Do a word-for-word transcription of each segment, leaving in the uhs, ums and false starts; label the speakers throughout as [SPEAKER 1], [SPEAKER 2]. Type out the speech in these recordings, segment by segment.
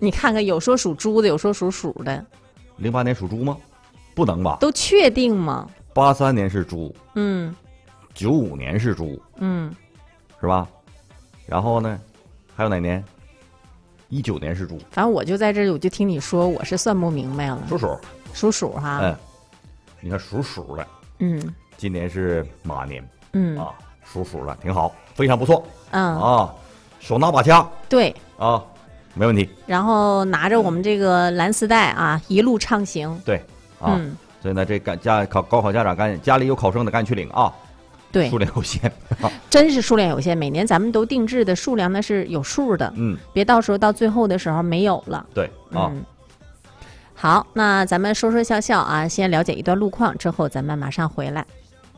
[SPEAKER 1] 你看看，有说属猪的，有说属鼠的。
[SPEAKER 2] 零八年属猪吗？不能吧？
[SPEAKER 1] 都确定吗？
[SPEAKER 2] 八三年是猪，
[SPEAKER 1] 嗯，
[SPEAKER 2] 九五年是猪，
[SPEAKER 1] 嗯，
[SPEAKER 2] 是吧？然后呢，还有哪年？一九年是猪。
[SPEAKER 1] 反正我就在这儿，我就听你说，我是算不明白了。
[SPEAKER 2] 属鼠，
[SPEAKER 1] 属鼠哈。
[SPEAKER 2] 嗯，你看属鼠的，
[SPEAKER 1] 嗯，
[SPEAKER 2] 今年是马年，
[SPEAKER 1] 嗯
[SPEAKER 2] 啊，属鼠的挺好，非常不错。
[SPEAKER 1] 嗯
[SPEAKER 2] 啊，手拿把掐。
[SPEAKER 1] 对。
[SPEAKER 2] 啊，没问题。
[SPEAKER 1] 然后拿着我们这个蓝丝带啊，一路畅行。
[SPEAKER 2] 对。啊，
[SPEAKER 1] 嗯、
[SPEAKER 2] 所以呢，这家家考高考家长赶紧，家里有考生的赶紧去领啊。
[SPEAKER 1] 对，
[SPEAKER 2] 数量有限，
[SPEAKER 1] 真是数量有限。每年咱们都定制的数量那是有数的，
[SPEAKER 2] 嗯，
[SPEAKER 1] 别到时候到最后的时候没有了。
[SPEAKER 2] 对啊、
[SPEAKER 1] 嗯。好，那咱们说说笑笑啊，先了解一段路况，之后咱们马上回来。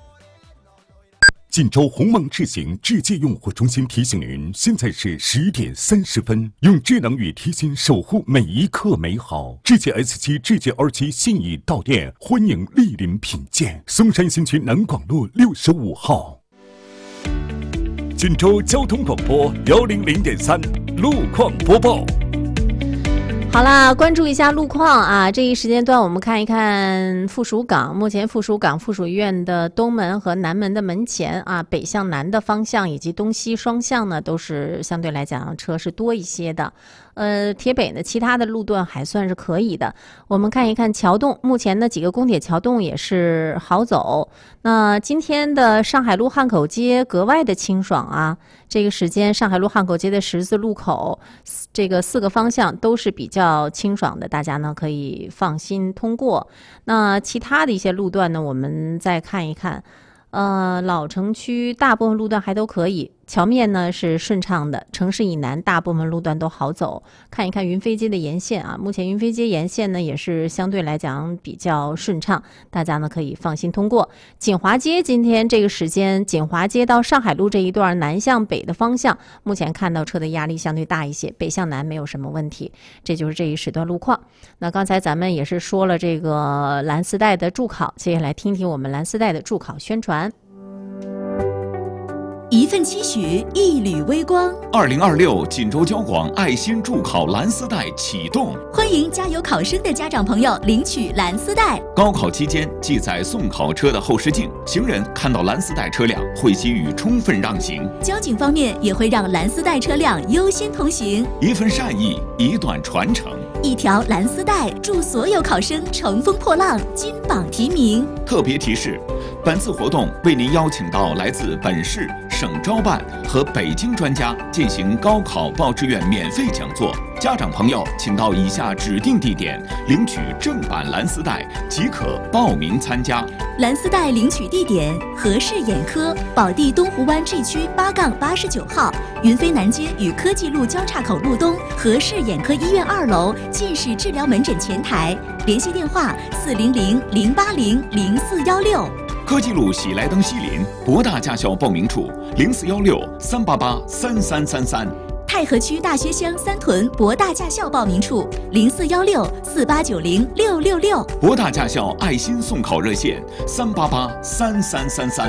[SPEAKER 3] 锦州鸿蒙智行智界用户中心提醒您，现在是十点三十分，用智能与贴心守护每一刻美好。智界 S 七、智界 二七现已到店，欢迎莅临品鉴。松山新区南广路六十五号。锦州交通广播幺零零点三路况播报。
[SPEAKER 1] 好啦，关注一下路况啊！这一时间段，我们看一看附属港。目前附属港附属医院的东门和南门的门前啊，北向南的方向以及东西双向呢，都是相对来讲车是多一些的。呃，铁北呢，其他的路段还算是可以的。我们看一看桥洞，目前的几个公铁桥洞也是好走。那今天的上海路汉口街格外的清爽啊！这个时间，上海路汉口街的十字路口，这个四个方向都是比较清爽的，大家呢可以放心通过。那其他的一些路段呢，我们再看一看。呃，老城区大部分路段还都可以，桥面呢是顺畅的，城市以南大部分路段都好走。看一看云飞街的沿线啊，目前云飞街沿线呢也是相对来讲比较顺畅，大家呢可以放心通过。锦华街今天这个时间，锦华街到上海路这一段南向北的方向，目前看到车的压力相对大一些，北向南没有什么问题。这就是这一时段路况。那刚才咱们也是说了这个蓝丝带的助考，接下来听听我们蓝丝带的助考宣传。
[SPEAKER 4] 一份期许，一缕微光。
[SPEAKER 5] 二零二六锦州交广爱心助考蓝丝带启动，
[SPEAKER 4] 欢迎加油考生的家长朋友领取蓝丝带。
[SPEAKER 5] 高考期间记载送考车的后视镜，行人看到蓝丝带车辆会给予充分让行。
[SPEAKER 4] 交警方面也会让蓝丝带车辆优先通行。
[SPEAKER 5] 一份善意，一段传承。
[SPEAKER 4] 一条蓝丝带，祝所有考生乘风破浪，金榜题名。
[SPEAKER 5] 特别提示，本次活动为您邀请到来自本市、省招办和北京专家进行高考报志愿免费讲座。家长朋友请到以下指定地点领取正版蓝丝带，即可报名参加。
[SPEAKER 4] 蓝丝带领取地点：和氏眼科宝地东湖湾 G 区八杠八十九号，云飞南街与科技路交叉口路东和氏眼科医院二楼近视治疗门诊前台。联系电话：四零零零八零零四幺六。
[SPEAKER 5] 科技路喜来登西林博大驾校报名处：零四幺六三八八三三三三。
[SPEAKER 4] 太和区大学乡三屯博大驾校报名处：零四幺六四八九零六六六。
[SPEAKER 5] 博大驾校爱心送考热线：三八八三三三三。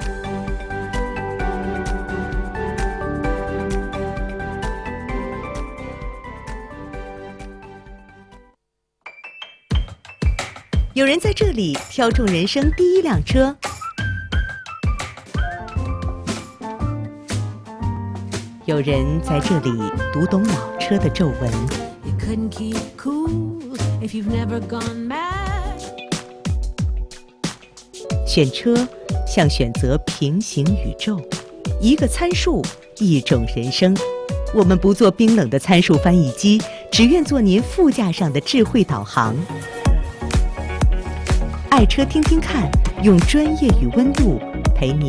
[SPEAKER 6] 有人在这里挑中人生第一辆车，有人在这里读懂老车的皱纹。选车像选择平行宇宙，一个参数，一种人生。我们不做冰冷的参数翻译机，只愿做您副驾上的智慧导航。爱车听听看，用专业与温度陪你